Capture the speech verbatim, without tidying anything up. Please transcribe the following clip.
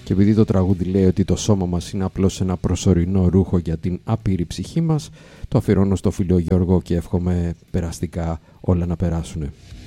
Και επειδή το τραγούδι λέει ότι το σώμα μας είναι απλώς ένα προσωρινό ρούχο για την άπειρη ψυχή μας, το αφιερώνω στο φίλο Γιώργο και εύχομαι περαστικά όλα να περάσουν.